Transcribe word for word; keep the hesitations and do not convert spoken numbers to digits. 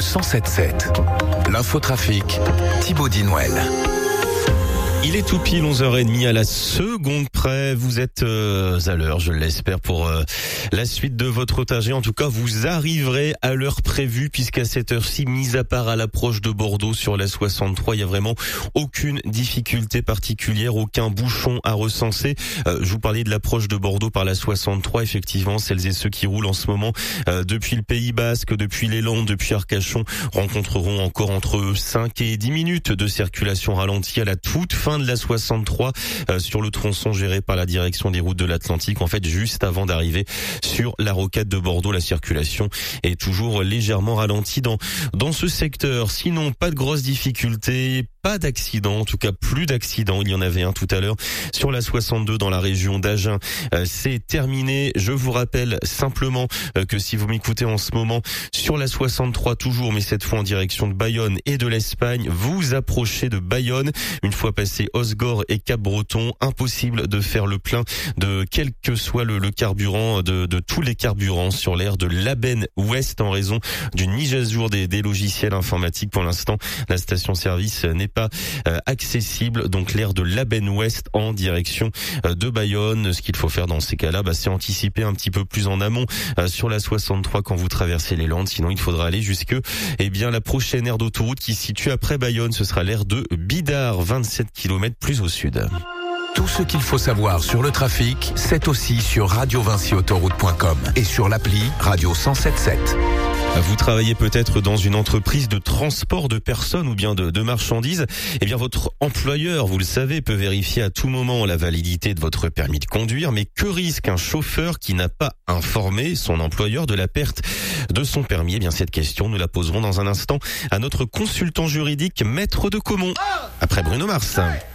cent sept sept. L'infotrafic, Thibaut Dinouel. Il est tout pile onze heures trente à la seconde près. Vous êtes euh, à l'heure, je l'espère, pour euh, la suite de votre trajet. En tout cas, vous arriverez à l'heure prévue, puisqu'à cette heure-ci, mis à part à l'approche de Bordeaux sur la soixante-trois, il y a vraiment aucune difficulté particulière, aucun bouchon à recenser. Euh, je vous parlais de l'approche de Bordeaux par la soixante-trois. Effectivement, celles et ceux qui roulent en ce moment euh, depuis le Pays Basque, depuis les Landes, depuis Arcachon, rencontreront encore entre cinq et dix minutes de circulation ralentie à la toute fin de la soixante-trois euh, sur le tronçon géré par la direction des routes de l'Atlantique. En fait, juste avant d'arriver sur la rocade de Bordeaux, la circulation est toujours légèrement ralentie dans dans ce secteur. Sinon, pas de grosses difficultés, pas d'accident, en tout cas plus d'accidents. Il y en avait un tout à l'heure sur la soixante-deux dans la région d'Agen. Euh, c'est terminé. Je vous rappelle simplement euh, que si vous m'écoutez en ce moment sur la soixante-trois toujours, mais cette fois en direction de Bayonne et de l'Espagne, vous approchez de Bayonne. Une fois passé Osgore et Cap-Breton, impossible de faire le plein de quel que soit le, le carburant, de, de tous les carburants sur l'aire de Labenne Ouest en raison d'une mise à jour des, des logiciels informatiques. Pour l'instant, la station-service n'est pas euh, accessible, donc l'aire de Labenne Ouest en direction euh, de Bayonne. Ce qu'il faut faire dans ces cas-là, bah, c'est anticiper un petit peu plus en amont euh, sur la soixante-trois quand vous traversez les Landes. Sinon, il faudra aller jusque eh bien la prochaine aire d'autoroute qui se situe après Bayonne. Ce sera l'aire de Bidart, vingt-sept kilomètres plus au sud. Tout ce qu'il faut savoir sur le trafic, c'est aussi sur radio vinci autoroute point com et sur l'appli Radio cent sept sept. Vous travaillez peut-être dans une entreprise de transport de personnes ou bien de, de marchandises. Eh bien, votre employeur, vous le savez, peut vérifier à tout moment la validité de votre permis de conduire. Mais que risque un chauffeur qui n'a pas informé son employeur de la perte de son permis? Eh bien, cette question, nous la poserons dans un instant à notre consultant juridique, Maître de Caumont, après Bruno Mars.